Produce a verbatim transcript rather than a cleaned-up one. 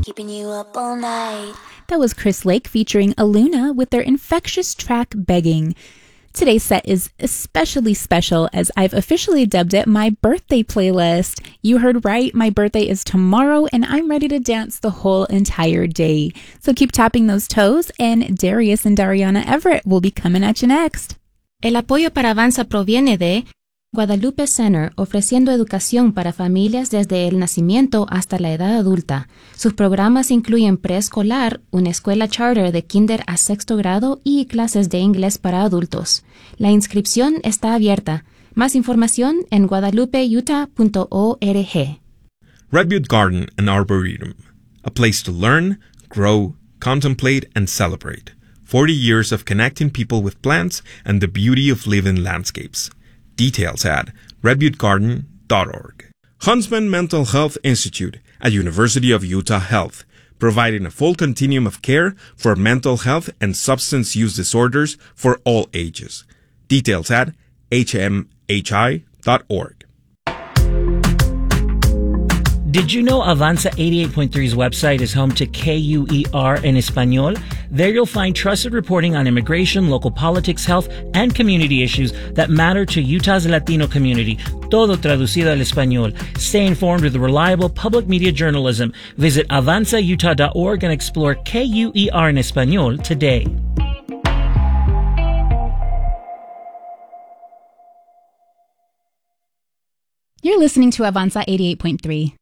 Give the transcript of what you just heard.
Keeping you up all night. That was Chris Lake featuring Aluna with their infectious track Begging. Today's set is especially special as I've officially dubbed it my birthday playlist. You heard right, my birthday is tomorrow and I'm ready to dance the whole entire day. So keep tapping those toes and Darius and Dariana Everett will be coming at you next. El apoyo para Avanza proviene de Guadalupe Center, ofreciendo educación para familias desde el nacimiento hasta la edad adulta. Sus programas incluyen preescolar, una escuela charter de kinder a sexto grado y clases de inglés para adultos. La inscripción está abierta. Más información en guadalupe utah punto org. Red Butte Garden and Arboretum, a place to learn, grow, contemplate, and celebrate. forty years of connecting people with plants and the beauty of living landscapes. Details at red butte garden dot org. Huntsman Mental Health Institute at University of Utah Health, providing a full continuum of care for mental health and substance use disorders for all ages. Details at h m h i dot org. Did you know Avanza eighty-eight point three's website is home to K U E R en Español? There you'll find trusted reporting on immigration, local politics, health, and community issues that matter to Utah's Latino community. Todo traducido al español. Stay informed with reliable public media journalism. Visit avanza utah dot org and explore K U E R en Español today. You're listening to Avanza eighty-eight point three.